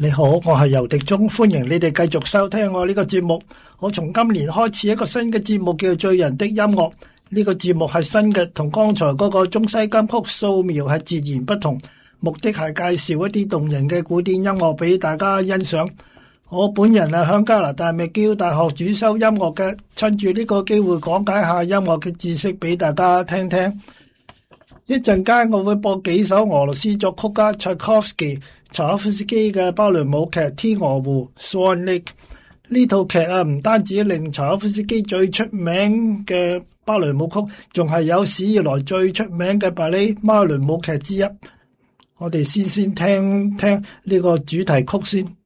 你好，我係游迪忠，歡迎你哋繼續收聽我呢個節目。我從今年開始一個新嘅節目叫做醉人的音樂。呢個節目係新嘅，同剛才嗰個中西金曲素描係截然不同。目的係介紹一啲動人嘅古典音樂俾大家欣賞。我本人係響加拿大麥基大學主修音樂嘅，趁住呢個機會講解下音樂嘅知識俾大家聽聽。一陣間我會播幾首俄羅斯作曲家柴可夫斯基嘅芭蕾舞劇《天鵝湖》Swan Lake。呢套劇唔單止令柴可夫斯基最出名嘅芭蕾舞曲，仲係有史以來最出名嘅芭蕾舞劇之一。我哋先聽聽呢個主題曲先。